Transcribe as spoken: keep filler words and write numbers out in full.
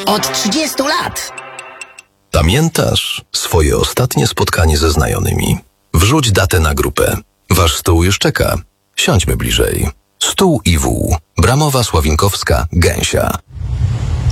Od trzydziestu lat. Pamiętasz swoje ostatnie spotkanie ze znajomymi? Wrzuć datę na grupę. Wasz stół już czeka. Siądźmy bliżej. Stół i wół. Bramowa, Sławinkowska, Gęsia.